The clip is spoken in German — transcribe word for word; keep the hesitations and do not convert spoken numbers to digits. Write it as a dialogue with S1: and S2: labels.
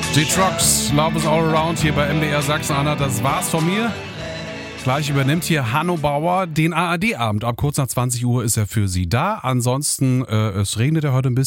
S1: J-Trox, Love is All Around hier bei M D R Sachsen-Anhalt. Das war's von mir. Gleich übernimmt hier Hanno Bauer den A R D-Abend. Ab kurz nach zwanzig Uhr ist er für Sie da. Ansonsten, äh, es regnet ja heute ein bisschen.